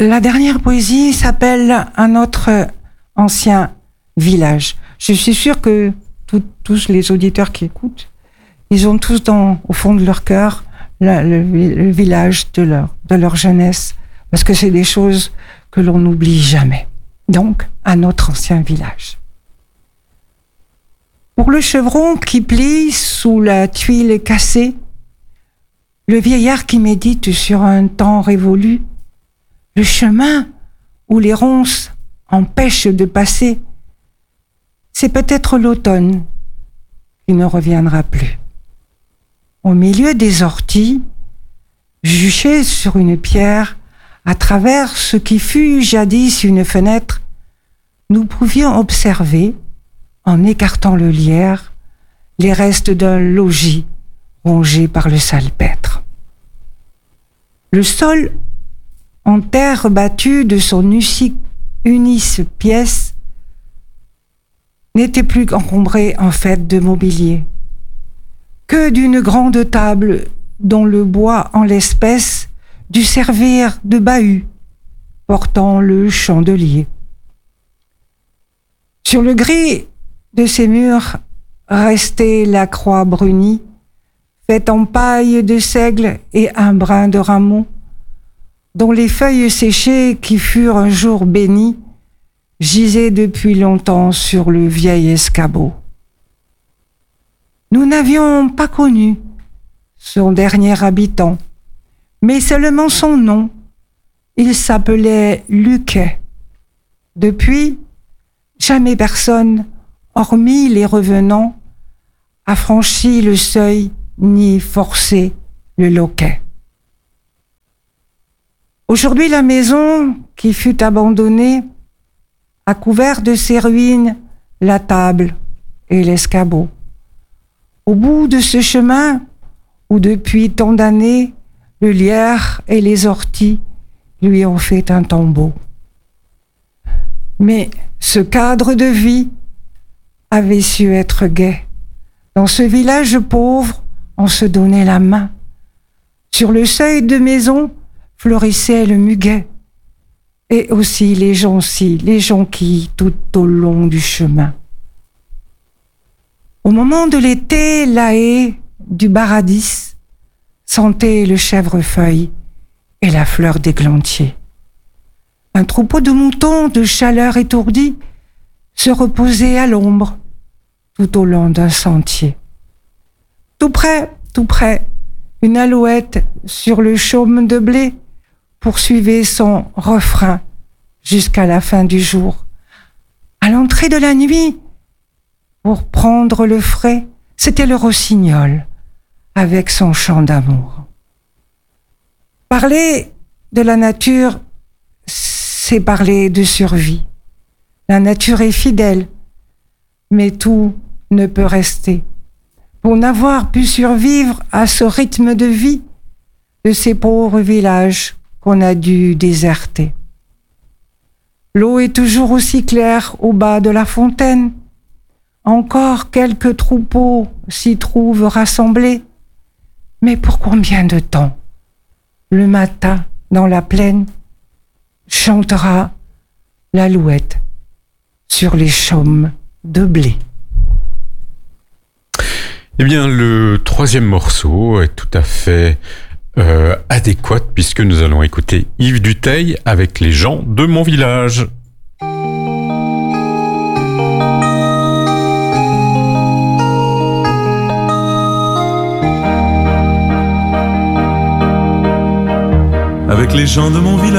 La dernière poésie s'appelle Un autre ancien village. Je suis sûre que tous les auditeurs qui écoutent, ils ont tous au fond de leur cœur le village de leur jeunesse, parce que c'est des choses que l'on n'oublie jamais. Donc, Un autre ancien village. Pour le chevron qui plie sous la tuile cassée, le vieillard qui médite sur un temps révolu, le chemin où les ronces empêchent de passer, c'est peut-être l'automne qui ne reviendra plus. Au milieu des orties, juchés sur une pierre, à travers ce qui fut jadis une fenêtre, nous pouvions observer, en écartant le lierre, les restes d'un logis rongé par le salpêtre. Le sol, en terre battue de son unice pièce, n'était plus encombré en fait de mobilier, que d'une grande table dont le bois en l'espèce dut servir de bahut, portant le chandelier. Sur le gris de ces murs restait la croix brunie, faite en paille de seigle et un brin de rameau, dont les feuilles séchées qui furent un jour bénies gisaient depuis longtemps sur le vieil escabeau. Nous n'avions pas connu son dernier habitant, mais seulement son nom. Il s'appelait Luquet. Depuis, jamais personne, hormis les revenants, a franchi le seuil ni forcé le loquet. Aujourd'hui, la maison qui fut abandonnée a couvert de ses ruines la table et l'escabeau. Au bout de ce chemin, où depuis tant d'années, le lierre et les orties lui ont fait un tombeau. Mais ce cadre de vie avait su être gai. Dans ce village pauvre, on se donnait la main. Sur le seuil de maison fleurissait le muguet. Et aussi les jonquilles tout au long du chemin. Au moment de l'été, la haie du Baradis sentait le chèvrefeuille et la fleur d'églantier. Un troupeau de moutons de chaleur étourdie se reposait à l'ombre tout au long d'un sentier. Tout près, une alouette sur le chaume de blé poursuivait son refrain jusqu'à la fin du jour. À l'entrée de la nuit, pour prendre le frais, c'était le rossignol avec son chant d'amour. Parler de la nature, c'est parler de survie. La nature est fidèle, mais tout ne peut rester. Pour n'avoir pu survivre à ce rythme de vie de ces pauvres villages qu'on a dû déserter. L'eau est toujours aussi claire au bas de la fontaine. Encore quelques troupeaux s'y trouvent rassemblés. Mais pour combien de temps? Le matin, dans la plaine, chantera l'alouette sur les chaumes de blé. Eh bien, le troisième morceau est tout à fait adéquat puisque nous allons écouter Yves Dutheil avec Les gens de mon village. Avec les gens de mon village,